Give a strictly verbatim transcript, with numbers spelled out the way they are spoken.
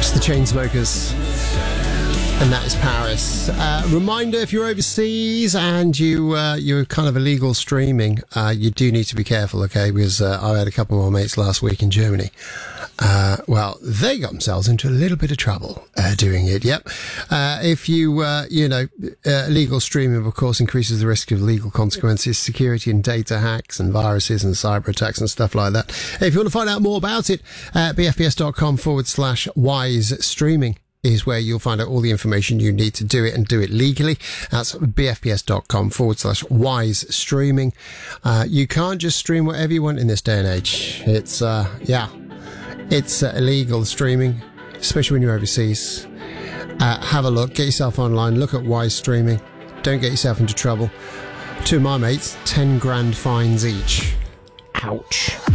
Chainsmokers, and that is Paris. Uh, reminder, if you're overseas and you, uh, you're kind of illegal streaming, uh, you do need to be careful, okay, because uh, I had a couple of my mates last week in Germany. Uh, well, they got themselves into a little bit of trouble uh, doing it, yep. Uh, if you, uh, you know, uh, illegal streaming, of course, increases the risk of legal consequences, security and data hacks and viruses and cyber attacks and stuff like that. If you want to find out more about it, uh, bfbs.com forward slash wise streaming is where you'll find out all the information you need to do it and do it legally. That's bfbs.com forward slash wise streaming. Uh, you can't just stream whatever you want in this day and age. It's, uh, yeah. It's uh, illegal streaming, especially when you're overseas. Uh, have a look, get yourself online, look at Wise Streaming. Don't get yourself into trouble. Two of my mates, ten grand fines each. Ouch.